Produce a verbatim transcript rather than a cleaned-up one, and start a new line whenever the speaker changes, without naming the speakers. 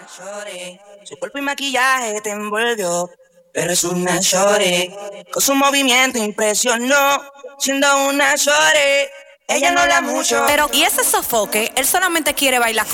Shorty, su cuerpo y maquillaje te envolvió, pero es una shorty, con su movimiento impresionó, siendo una shorty, ella no la mucho.
Pero, ¿y ese sofoque? Él solamente quiere bailar